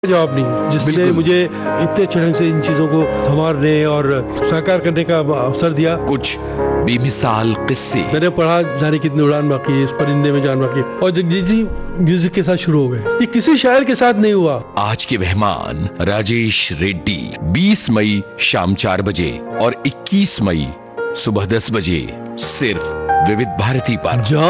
जवाब नहीं, जिसने मुझे इतने अच्छे ढंग से इन चीजों को संवारने और साकार करने का अवसर दिया। कुछ बेमिसाल किस्से मैंने पढ़ा, जाने कितनी उड़ान बाकी है, इस परिंदे में जान बाकी, और जगजीत जी म्यूजिक के साथ शुरू हो गए। ये किसी शायर के साथ नहीं हुआ। आज के मेहमान राजेश रेड्डी 20 मई शाम 4 बजे और 21 मई सुबह 10 बजे सिर्फ विविध भारती पर।